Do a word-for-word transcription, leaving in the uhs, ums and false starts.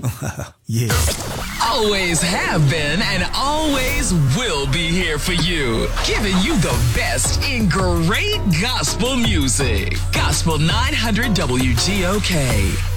Yeah. Always have been and always will be here for you, giving you the best in great gospel music. Gospel nine hundred W G O K.